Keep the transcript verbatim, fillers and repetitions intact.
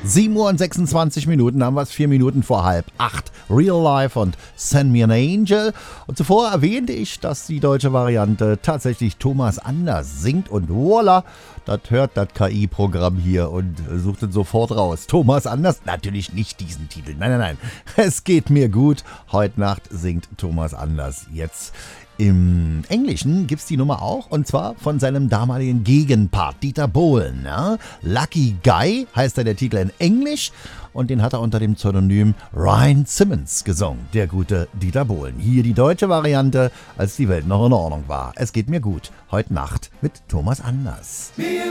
sieben Uhr und sechsundzwanzig Minuten haben wir es, vier Minuten vor halb acht. Real Life und Send Me an Angel. Und zuvor erwähnte ich, dass die deutsche Variante tatsächlich Thomas Anders singt und voila, das hört das K I-Programm hier und sucht ihn sofort raus. Thomas Anders, natürlich nicht diesen Titel. Nein, nein, nein. Es geht mir gut. Heute Nacht singt Thomas Anders. Jetzt im Englischen gibt's die Nummer auch, und zwar von seinem damaligen Gegenpart Dieter Bohlen. Ja? Lucky Guy heißt er, der Titel in Englisch, und den hat er unter dem Pseudonym Ryan Simmons gesungen, der gute Dieter Bohlen. Hier die deutsche Variante, als die Welt noch in Ordnung war. Es geht mir gut, heute Nacht mit Thomas Anders. Mir